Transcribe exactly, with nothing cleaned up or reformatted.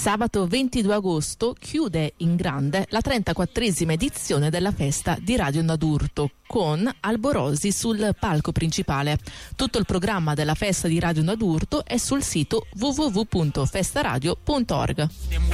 Sabato ventidue agosto chiude in grande la trentaquattresima edizione della festa di Radio Ndurto con Alborosi sul palco principale. Tutto il programma della festa di Radio Ndurto è sul sito w w w punto festaradio punto org.